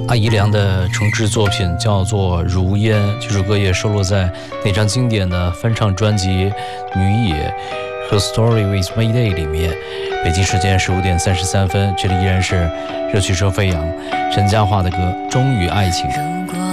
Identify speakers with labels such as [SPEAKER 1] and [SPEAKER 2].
[SPEAKER 1] 阿姨良的重制作品叫做《如烟》，这首歌也收录在那张经典的翻唱专辑《女野》和《Story with Mayday》里面。北京时间15点33分，这里依然是热曲车飞扬，陈嘉桦的歌《终于爱情》。